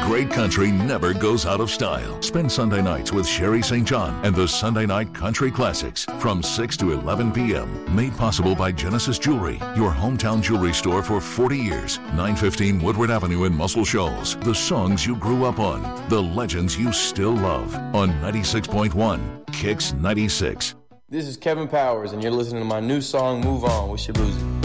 Great country never goes out of style. Spend Sunday nights with Sherry St. John and the Sunday Night Country Classics from 6 to 11 p.m. Made possible by Genesis Jewelry, your hometown jewelry store for 40 years. 915 Woodward Avenue in Muscle Shoals. The songs you grew up on. The legends you still love. On 96.1 Kicks 96. This is Kevin Powers, and you're listening to my new song, Move On, with Shabuzi.